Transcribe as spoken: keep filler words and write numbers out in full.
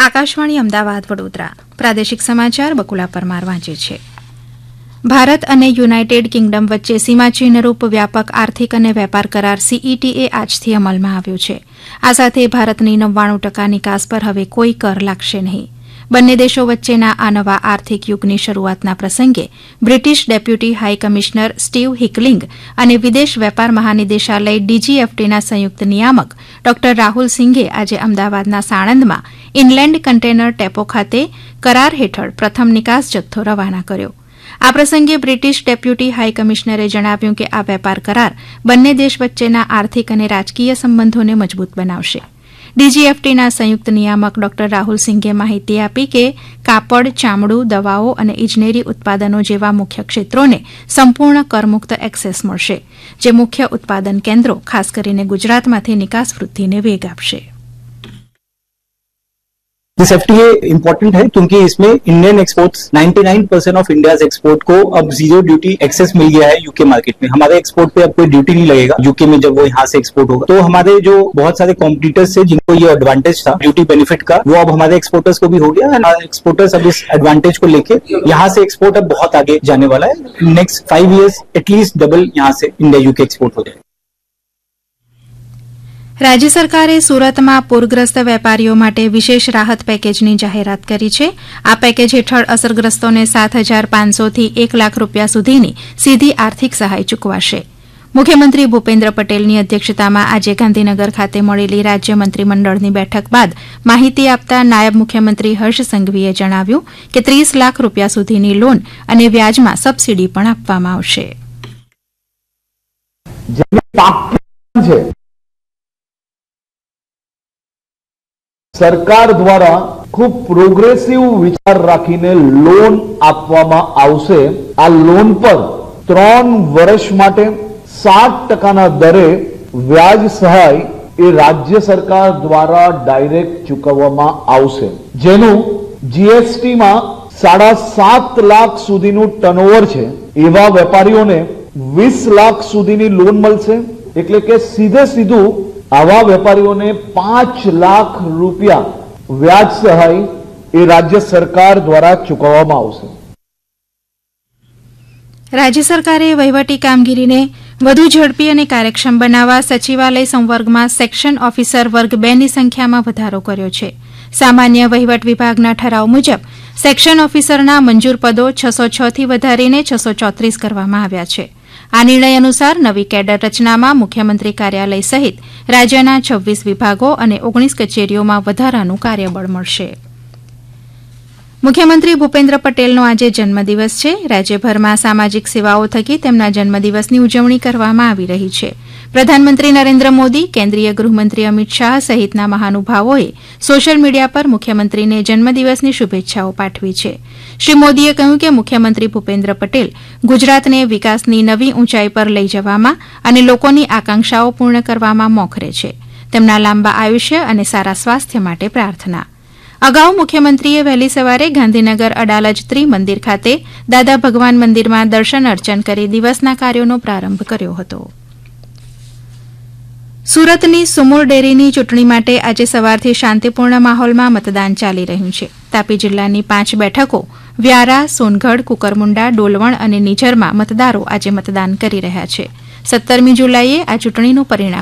આકાશવાણી અમદાવાદ વડોદરા પ્રાદેશિક સમાચાર બકુલા પરમાર વાંચે છે. ભારત અને યુનાઇટેડ કિંગડમ વચ્ચે સીમાચિહ્નરૂપ વ્યાપક આર્થિક અને વેપાર કરાર સીઈટીએ આજથી અમલમાં આવ્યો છે. આ સાથે ભારતની નવ્વાણું ટકા નિકાસ પર હવે કોઈ કર લાગશે નહીં. બંને દેશો વચ્ચેના આ નવા આર્થિક યુગની શરૂઆતના પ્રસંગે British deputy high commissioner Steve હિકલિંગ અને વિદેશ વેપાર મહાનિદેશાલય ડીજીએફટીના સંયુક્ત નિયામક ડોક્ટર રાહુલ સિંઘે આજે અમદાવાદના સાણંદમાં ઇનલેન્ડ કન્ટેનર ટેપો ખાતે કરાર હેઠળ પ્રથમ નિકાસ જથ્થો રવાના કર્યો. આ પ્રસંગે બ્રિટિશ ડેપ્યુટી હાઈ કમિશનરે જણાવ્યું કે આ વેપાર કરાર બંને દેશ વચ્ચેના આર્થિક અને રાજકીય સંબંધોને મજબૂત બનાવશે. ડીજીએફટીના સંયુક્ત નિયામક ડોક્ટર રાહુલ સિંઘે માહિતી આપી કે કાપડ, ચામડું, દવાઓ અને ઇજનેરી ઉત્પાદનો જેવા મુખ્ય ક્ષેત્રોને સંપૂર્ણ કરમુક્ત એક્સેસ મળશે, જે મુખ્ય ઉત્પાદન કેન્દ્રો ખાસ કરીને ગુજરાતમાંથી નિકાસ વૃદ્ધિને વેગ આપશે. दिस एफटीए इम्पोर्टेंट है क्योंकि इसमें इंडियन एक्सपोर्ट्स निन्यानवे परसेंट ऑफ इंडियाज एक्सपोर्ट को अब जीरो ड्यूटी एक्सेस मिल गया है यूके मार्केट में. हमारे एक्सपोर्ट पे अब कोई ड्यूटी नहीं लगेगा यूके में जब वो यहाँ से एक्सपोर्ट होगा. तो हमारे जो बहुत सारे कॉम्पिटिटर्स थे जिनको ये एडवांटेज था ड्यूटी बेनिफिट का, वो अब हमारे एक्सपोर्टर्स को भी हो गया. एंड एक्सपोर्टर्स अब इस एडवांटेज को लेके यहाँ से एक्सपोर्ट अब बहुत आगे जाने वाला है. Next five years at least double यहाँ से इंडिया यूके एक्सपोर्ट हो जाए. રાજ્ય સરકારે સુરતમાં પૂરગ્રસ્ત વેપારીઓ માટે વિશેષ રાહત પેકેજની જાહેરાત કરી છે. આ પેકેજ હેઠળ અસરગ્રસ્તોને સાત હજાર પાંચસોથી એક લાખ રૂપિયા સુધીની સીધી આર્થિક સહાય ચૂકવાશે. મુખ્યમંત્રી ભૂપેન્દ્ર પટેલની અધ્યક્ષતામાં આજે ગાંધીનગર ખાતે મળેલી રાજ્ય મંત્રીમંડળની બેઠક બાદ માહિતી આપતા નાયબ મુખ્યમંત્રી હર્ષ સંઘવીએ જણાવ્યું કે ત્રીસ લાખ રૂપિયા સુધીની લોન અને વ્યાજમાં સબસીડી પણ આપવામાં આવશે. સરકાર દ્વારા ખૂબ પ્રોગ્રેસિવ વિચાર રાખીને લોન આપવામાં આવશે. આ લોન પર ત્રણ વર્ષ માટે સાત ટકાના દરે વ્યાજ સહાય એ રાજ્ય સરકાર દ્વારા ડાયરેક્ટ ચૂકવવામાં આવશે, જેનું જીએસટીમાં સાડા સાત લાખ સુધીનું ટર્નઓવર છે એવા વેપારીઓને વીસ લાખ સુધીની લોન મળશે. એટલે કે સીધે સીધું આવા વેપારીઓને પાંચ લાખ રૂપિયા વ્યાજ સહાય એ રાજ્ય સરકાર દ્વારા ચૂકવવામાં આવશે. રાજ્ય સરકારે વહીવટી કામગીરીને વધુ ઝડપી અને કાર્યક્ષમ બનાવવા સચિવાલય સંવર્ગમાં સેક્શન ઓફિસર વર્ગ બે ની સંખ્યામાં વધારો કર્યો છે. સામાન્ય વહીવટ વિભાગના ઠરાવ મુજબ સેક્શન ઓફિસરના મંજૂર પદો છસો છ થી વધારીને છસો ચોત્રીસ કરવામાં આવ્યા છે. આ નિર્ણય અનુસાર નવી કેડર રચનામાં મુખ્યમંત્રી કાર્યાલય સહિત રાજ્યના છવ્વીસ વિભાગો અને ઓગણીસ કચેરીઓમાં વધારાનું કાર્યબળ મળશે. મુખ્યમંત્રી ભૂપેન્દ્ર પટેલનો આજે જન્મદિવસ છે. રાજ્યભરમાં સામાજિક સેવાઓ થકી તેમના જન્મદિવસની ઉજવણી કરવામાં આવી રહી છે. પ્રધાનમંત્રી નરેન્દ્ર મોદી, કેન્દ્રીય ગૃહમંત્રી અમિત શાહ સહિતના મહાનુભાવોએ સોશિયલ મીડિયા પર મુખ્યમંત્રીને જન્મદિવસની શુભેચ્છાઓ પાઠવી છે. શ્રી મોદીએ કહ્યું કે મુખ્યમંત્રી ભૂપેન્દ્ર પટેલ ગુજરાતને વિકાસની નવી ઊંચાઈ પર લઈ જવામાં અને લોકોની આકાંક્ષાઓ પૂર્ણ કરવામાં મોખરે છે. તેમના લાંબા આયુષ્ય અને સારા સ્વાસ્થ્ય માટે પ્રાર્થના. અગાઉ મુખ્યમંત્રીએ વહેલી સવારે ગાંધીનગર અડાલજ ત્રિમંદિર ખાતે દાદા ભગવાન મંદિરમાં દર્શન અર્ચન કરી દિવસના કાર્યોનો પ્રારંભ કર્યો હતો. સુરતની સુમુર ડેરીની ચૂંટણી માટે આજે સવારથી શાંતિપૂર્ણ માહોલમાં મતદાન ચાલી રહ્યું છે. તાપી જિલ્લાની પાંચ બેઠકો વ્યારા, સોનગઢ, કુકરમુંડા, ડોલવણ અને નિઝરમાં મતદારો આજે મતદાન કરી રહ્યા છે. સત્તરમી જુલાઈએ આ ચૂંટણીનું પરિણામ